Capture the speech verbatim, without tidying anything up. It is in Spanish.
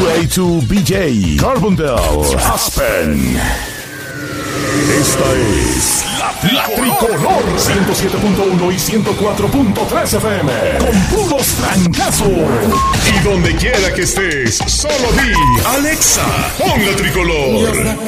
A to B J, Carbondale, Aspen. Esta es La, la Tricolor ciento siete punto uno y ciento cuatro punto tres F M. Con puros trancazos. Y donde quiera que estés, solo di Alexa, pon La Tricolor.